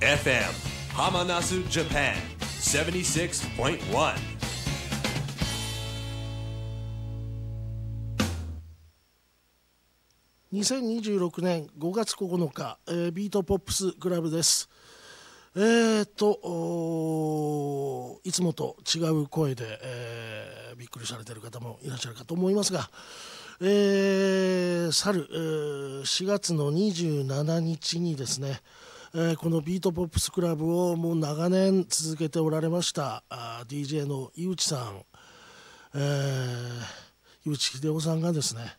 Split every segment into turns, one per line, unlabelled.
FM Hamanasu Japan 76.1
2026年5月9日、ビートポップスクラブです。いつもと違う声で、びっくりされている方もいらっしゃるかと思いますが、去る、4月の27日にですね、このビートポップスクラブをもう長年続けておられましたDJ の井内さん、井内秀夫さんがですね、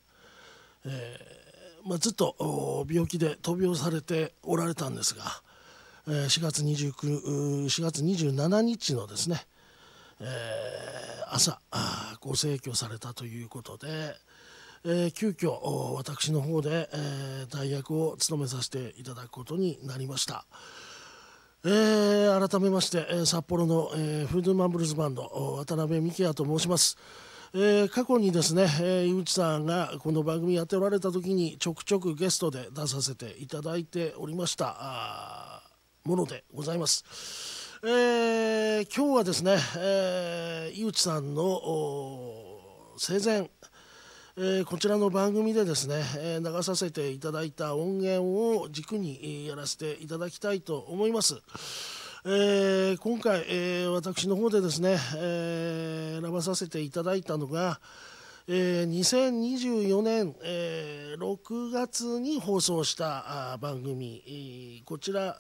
ずっと病気で闘病されておられたんですが、4月27日のですね、朝ご逝去されたということで、急遽私の方で、代役を務めさせていただくことになりました。改めまして、札幌の、フードゥーマンブルースバンド渡辺美希也と申します。過去にですね、井内さんがこの番組やっておられた時にちょくちょくゲストで出させていただいておりましたものでございます。今日はですね、井内さんの生前、こちらの番組でですね、流させていただいた音源を軸に、やらせていただきたいと思います。今回、私の方でですね、選ばさせていただいたのが、2024年、6月に放送した番組、こちら、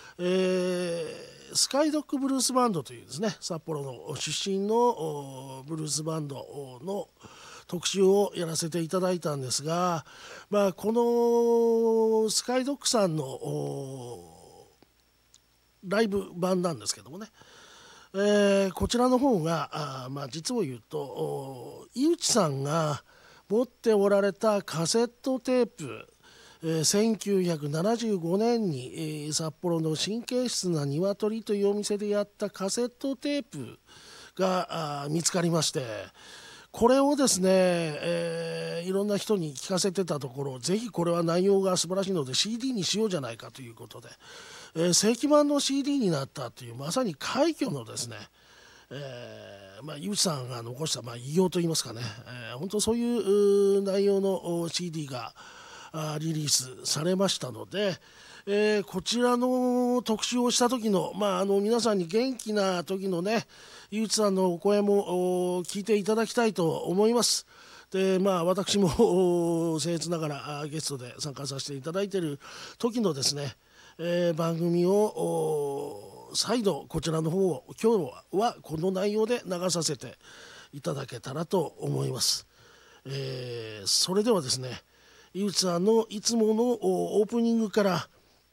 スカイドッグブルースバンドというですね、札幌の出身のブルースバンドの特集をやらせていただいたんですが、このスカイドッグさんのライブ版なんですけどもね、こちらの方が実を言うと井内さんが持っておられたカセットテープ、1975年に、札幌の神経質な鶏というお店でやったカセットテープが見つかりまして、これをですね、いろんな人に聞かせてたところ、ぜひこれは内容が素晴らしいので CD にしようじゃないかということで、正規版の CD になったというまさに快挙のですね、井内さんが残した偉業といいますかね、本当そういう内容の CD がリリースされましたので、こちらの特集をした時の、皆さんに元気な時のね井内さんのお声も聞いていただきたいと思います。で私も僭越ながらゲストで参加させていただいている時のですね、番組を再度こちらの方を今日はこの内容で流させていただけたらと思います。それではですね、井内さんのいつものオープニングから、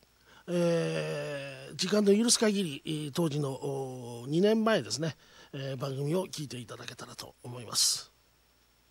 時間の許す限り当時の2年前ですね、番組を聞いていただけたらと思います。